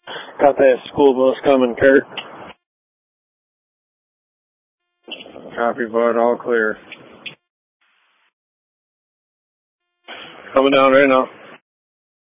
Got that school bus coming, Kurt. Copy, bud. All clear. Coming down right now.